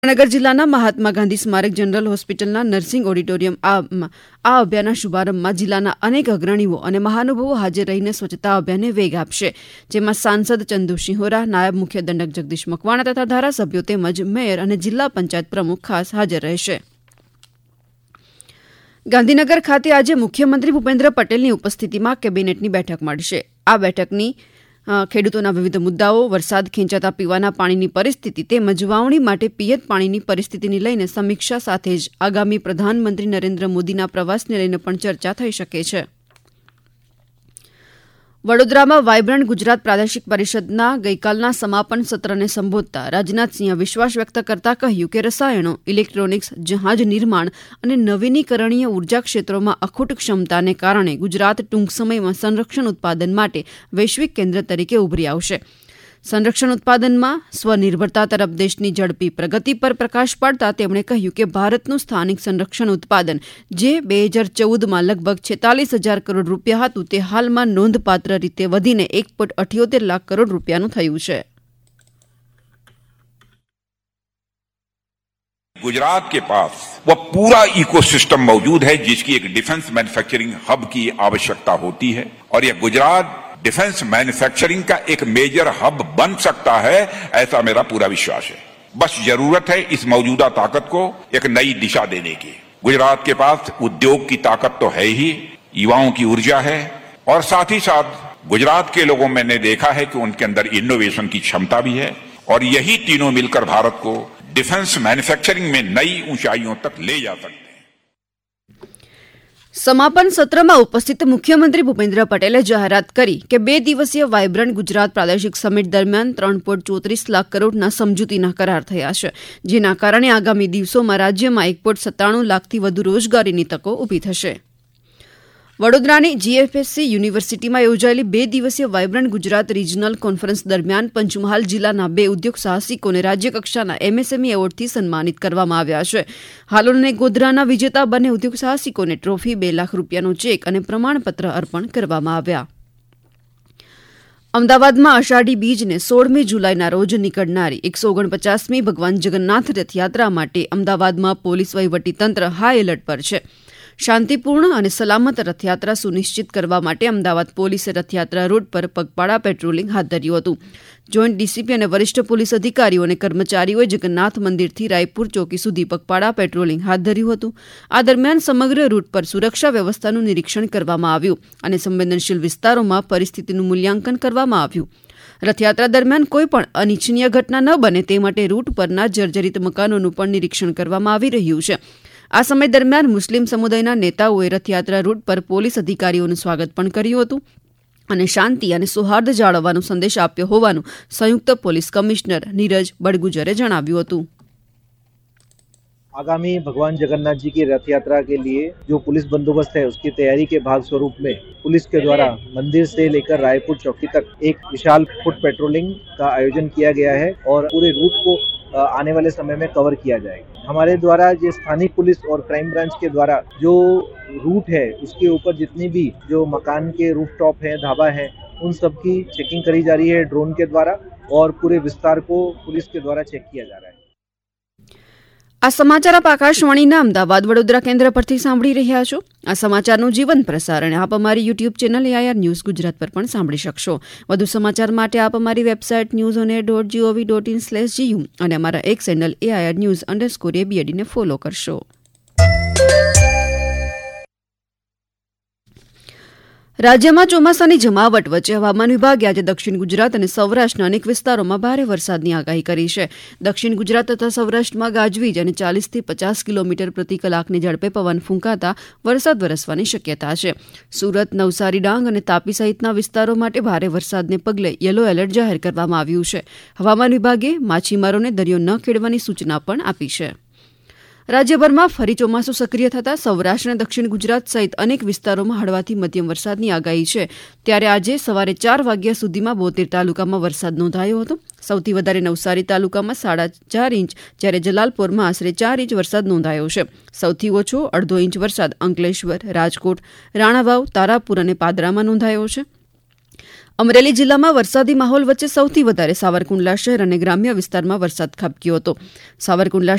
નગર જિલ્લાના મહાત્મા ગાંધી સ્મારક જનરલ હોસ્પિટલના નર્સિંગ ઓડિટોરિયમ આ અભિયાનના શુભારંભમાં જિલ્લાના અનેક અગ્રણીઓ અને મહાનુભાવો હાજર રહીને સ્વચ્છતા અભિયાનને વેગ આપશે, જેમાં સાંસદ ચંદુસિંહ હોરા, નાયબ મુખ્ય દંડક જગદીશ મકવાણા તથા ધારાસભ્યો તેમજ મેયર અને જિલ્લા પંચાયત પ્રમુખ ખાસ હાજર રહેશે. ગાંધીનગર ખાતે આજે મુખ્યમંત્રી ભૂપેન્દ્ર પટેલની ઉપસ્થિતિમાં કેબિનેટની બેઠક મળશે. આ બેઠકની ખેડૂતોના વિવિધ મુદ્દાઓ, વરસાદ ખેંચાતા પીવાના પાણીની પરિસ્થિતિ તેમજ વાવણી માટે પિયત પાણીની પરિસ્થિતિને લઈને સમીક્ષા સાથે જ આગામી પ્રધાનમંત્રી નરેન્દ્ર મોદીના પ્રવાસને લઈને પણ ચર્ચા થઈ શકે છે. વડોદરામાં વાયબ્રન્ટ ગુજરાત પ્રાદેશિક પરિષદના ગઈકાલના સમાપન સત્રને સંબોધતા રાજનાથસિંહે વિશ્વાસ વ્યક્ત કરતા કહ્યું કે રસાયણો, ઇલેક્ટ્રોનિક્સ, જહાજ નિર્માણ અને નવીનીકરણીય ઉર્જા ક્ષેત્રોમાં અખૂટ ક્ષમતાને કારણે ગુજરાત ટૂંક સમયમાં સંરક્ષણ ઉત્પાદન માટે વૈશ્વિક કેન્દ્ર તરીકે ઉભરી આવશે. સંરક્ષણ ઉત્પાદનમાં સ્વનિર્ભરતા તરફ દેશની ઝડપી પ્રગતિ પર પ્રકાશ પાડતા તેમણે કહ્યું કે ભારતનું સ્થાનિક સંરક્ષણ ઉત્પાદન, જે 2014માં લગભગ 46,000 કરોડ રૂપિયા હતું, તે હાલમાં નોંધપાત્ર રીતે વધીને 1.78 લાખ કરોડ રૂપિયાનું થયું છે. गुजरात के पास वह पूरा इकोसिस्टम मौजूद है जिसकी एक डिफेंस मैन्युफैक्चरिंग हब की आवश्यकता होती है और यह गुजरात डिफेंस मैन्युफैक्चरिंग का एक मेजर हब बन सकता है, ऐसा मेरा पूरा विश्वास है. बस जरूरत है इस मौजूदा ताकत को एक नई दिशा देने की. गुजरात के पास उद्योग की ताकत तो है ही, युवाओं की ऊर्जा है और साथ ही साथ गुजरात के लोगों में मैंने देखा है कि उनके अंदर इनोवेशन की क्षमता भी है और यही तीनों मिलकर भारत को डिफेंस मैन्युफैक्चरिंग में नई ऊंचाइयों तक ले जा सकते हैं. સમાપન સત્રમાં ઉપસ્થિત મુખ્યમંત્રી ભૂપેન્દ્ર પટેલે જાહેરાત કરી કે 2 દિવસીય વાયબ્રન્ટ ગુજરાત પ્રાદેશિક સમિટ દરમિયાન 3.34 લાખ કરોડના સમજૂતીના કરાર થયા છે, જેના કારણે આગામી દિવસોમાં રાજ્યમાં 1.97 લાખથી વધુ રોજગારીની તકો ઊભી થશે. વડોદરાની GFSC યુનિવર્સિટીમાં યોજાયેલી 2 દિવસીય વાયબ્રન્ટ ગુજરાત રિજનલ કોન્ફરન્સ દરમિયાન પંચમહાલ જિલ્લાના 2 ઉદ્યોગ સાહસિકોને રાજ્યકક્ષાના MSME એવોર્ડથી સન્માનિત કરવામાં આવ્યા છે. હાલોલ અને ગોધરાના વિજેતા બંને ઉદ્યોગ સાહસિકોને ટ્રોફી, 2 લાખ રૂપિયાનો ચેક અને પ્રમાણપત્ર અર્પણ કરવામાં આવ્યા. અમદાવાદમાં અષાઢી બીજને 16મી જુલાઈના રોજ નીકળનારી 149મી ભગવાન જગન્નાથ રથયાત્રા માટે અમદાવાદમાં પોલીસ વહીવટીતંત્ર હાઈ એલર્ટ પર છે. શાંતિપૂર્ણ અને સલામત રથયાત્રા સુનિશ્ચિત કરવા માટે અમદાવાદ પોલીસે રથયાત્રા રૂટ પર પગપાળા પેટ્રોલિંગ હાથ ધર્યું હતું. જોઈન્ટ ડીસીપી અને વરિષ્ઠ પોલીસ અધિકારીઓ અને કર્મચારીઓએ જગન્નાથ મંદિરથી રાયપુર ચોકી સુધી પગપાળા પેટ્રોલિંગ હાથ ધર્યું હતું. આ દરમિયાન સમગ્ર રૂટ પર સુરક્ષા વ્યવસ્થાનું નિરીક્ષણ કરવામાં આવ્યું અને સંવેદનશીલ વિસ્તારોમાં પરિસ્થિતિનું મૂલ્યાંકન કરવામાં આવ્યું. રથયાત્રા દરમિયાન કોઈપણ અનિચ્છનીય ઘટના ન બને તે માટે રૂટ પરના જર્જરિત મકાનોનું પણ નિરીક્ષણ કરવામાં આવી રહ્યું છે. આ સમય દરમિયાન મુસ્લિમ સમુદાયના નેતાઓએ રથયાત્રા રૂટ પર પોલીસ અધિકારીઓનું સ્વાગત પણ કર્યું હતું અને શાંતિ અને સૌહાર્દ જાળવવાનો સંદેશ આપ્યો હોવાનું સંયુक्त પોલીસ કમિશનર નીરજ બડગુજરે જણાવ્યું હતું. आगामी भगवान जगन्नाथ जी की रथ यात्रा के लिए जो पुलिस बंदोबस्त है उसकी तैयारी के भाग स्वरूप में पुलिस के द्वारा मंदिर से लेकर रायपुर चौकी तक एक विशाल फुट पेट्रोलिंग का आयोजन किया गया है और पूरे रूट को आने वाले समय में कवर किया जाएगा. हमारे द्वारा जो स्थानिक पुलिस और क्राइम ब्रांच के द्वारा जो रूट है उसके ऊपर जितनी भी जो मकान के रूफटॉप है, ढाबा है, उन सब की चेकिंग करी जा रही है ड्रोन के द्वारा और पूरे विस्तार को पुलिस के द्वारा चेक किया जा रहा है. આ સમાચાર આપ આકાશવાણીના અમદાવાદ વડોદરા કેન્દ્ર પરથી સાંભળી રહ્યા છો. આ સમાચારનું જીવન પ્રસારણ આપ અમારી YouTube channel AIR news Gujarat પર પણ સાંભળી શકશો. વધુ સમાચાર માટે આપ અમારી વેબસાઇટ newsonair.gov.in/gu અને અમારા એક ચેનલ AIR_news_ABD ને ફોલો કરશો. રાજ્યમાં ચોમાસાની જમાવટ વચ્ચે હવામાન વિભાગે આજે દક્ષિણ ગુજરાત અને સૌરાષ્ટ્રના અનેક વિસ્તારોમાં ભારે વરસાદની આગાહી કરી છે. દક્ષિણ ગુજરાત તથા સૌરાષ્ટ્રમાં ગાજવીજ અને 40થી 50 કિલોમીટર પ્રતિ કલાકની ઝડપે પવન ફૂંકાતા વરસાદ વરસવાની શક્યતા છે. સુરત, નવસારી, ડાંગ અને તાપી સહિતના વિસ્તારો માટે ભારે વરસાદને પગલે યલો એલર્ટ જાહેર કરવામાં આવ્યું છે. હવામાન વિભાગે માછીમારોને દરિયો ન ખેડવાની સૂચના પણ આપી છે. રાજ્યભરમાં ફરી ચોમાસું સક્રિય થતાં સૌરાષ્ટ્ર અને દક્ષિણ ગુજરાત સહિત અનેક વિસ્તારોમાં હળવાથી મધ્યમ વરસાદની આગાહી છે. ત્યારે આજે સવારે 4 વાગ્યા સુધીમાં 72 તાલુકામાં વરસાદ નોંધાયો હતો. સૌથી વધારે નવસારી તાલુકામાં 4.5 ઇંચ, જ્યારે જલાલપોરમાં આશરે 4 ઇંચ વરસાદ નોંધાયો છે. સૌથી ઓછો 1/2 ઇંચ વરસાદ અંકલેશ્વર, રાજકોટ, રાણાવાવ, તારાપુર અને પાદરામાં નોંધાયો છે. અમરેલી જિલ્લામાં વરસાદી માહોલ વચ્ચે સૌથી વધારે સાવરકુંડલા શહેર અને ગ્રામ્ય વિસ્તારમાં વરસાદ ખાબક્યો હતો. સાવરકુંડલા